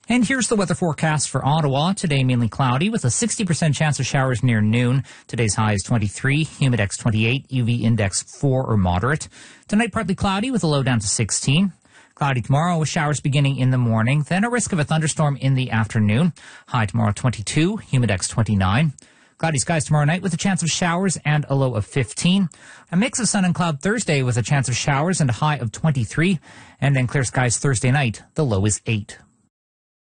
And here's the weather forecast for Ottawa. Today, mainly cloudy with a 60% chance of showers near noon. Today's high is 23, humidex 28, UV index 4 or moderate. Tonight, partly cloudy with a low down to 16. Cloudy tomorrow with showers beginning in the morning, then a risk of a thunderstorm in the afternoon. High tomorrow 22, humidex 29. Cloudy skies tomorrow night with a chance of showers and a low of 15. A mix of sun and cloud Thursday with a chance of showers and a high of 23. And then clear skies Thursday night, the low is 8.